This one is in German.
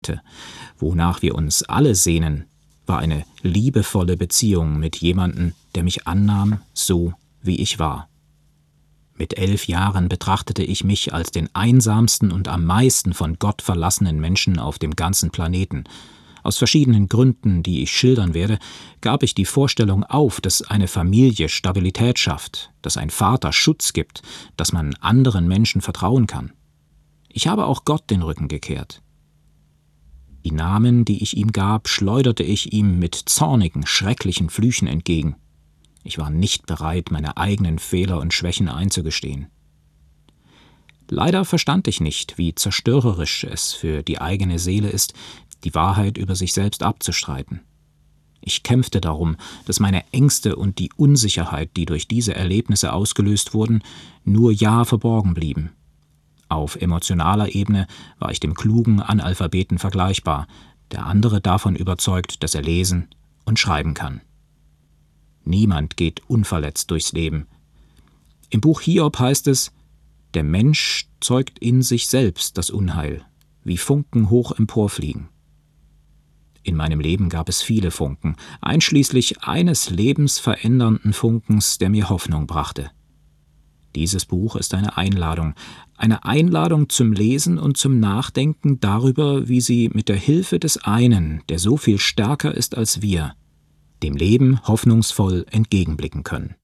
Wonach wir uns alle sehnen, war eine liebevolle Beziehung mit jemandem, der mich annahm, so wie ich war. Mit 11 Jahren betrachtete ich mich als den einsamsten und am meisten von Gott verlassenen Menschen auf dem ganzen Planeten. Aus verschiedenen Gründen, die ich schildern werde, gab ich die Vorstellung auf, dass eine Familie Stabilität schafft, dass ein Vater Schutz gibt, dass man anderen Menschen vertrauen kann. Ich habe auch Gott den Rücken gekehrt. Die Namen, die ich ihm gab, schleuderte ich ihm mit zornigen, schrecklichen Flüchen entgegen. Ich war nicht bereit, meine eigenen Fehler und Schwächen einzugestehen. Leider verstand ich nicht, wie zerstörerisch es für die eigene Seele ist, die Wahrheit über sich selbst abzustreiten. Ich kämpfte darum, dass meine Ängste und die Unsicherheit, die durch diese Erlebnisse ausgelöst wurden, nur ja verborgen blieben. Auf emotionaler Ebene war ich dem klugen Analphabeten vergleichbar, der andere davon überzeugt, dass er lesen und schreiben kann. Niemand geht unverletzt durchs Leben. Im Buch Hiob heißt es: Der Mensch zeugt in sich selbst das Unheil, wie Funken hoch emporfliegen. In meinem Leben gab es viele Funken, einschließlich eines lebensverändernden Funkens, der mir Hoffnung brachte. Dieses Buch ist eine Einladung zum Lesen und zum Nachdenken darüber, wie Sie mit der Hilfe des einen, der so viel stärker ist als wir, dem Leben hoffnungsvoll entgegenblicken können.